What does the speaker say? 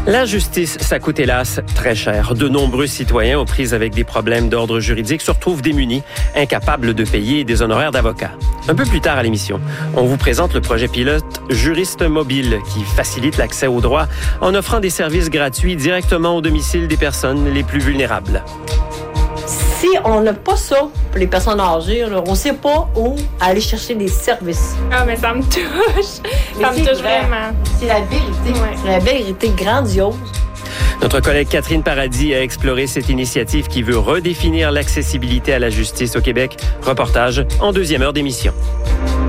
La justice, ça coûte hélas très cher. De nombreux citoyens aux prises avec des problèmes d'ordre juridique se retrouvent démunis, incapables de payer des honoraires d'avocat. Un peu plus tard à l'émission, on vous présente le projet pilote Juriste Mobile qui facilite l'accès aux droits en offrant des services gratuits directement au domicile des personnes les plus vulnérables. Si on n'a pas ça pour les personnes âgées, là, on ne sait pas où aller chercher des services. Ah, mais ça me touche. Ça me touche vraiment. C'est la vérité. Ouais. C'est la vérité grandiose. Notre collègue Catherine Paradis a exploré cette initiative qui veut redéfinir l'accessibilité à la justice au Québec. Reportage en deuxième heure d'émission.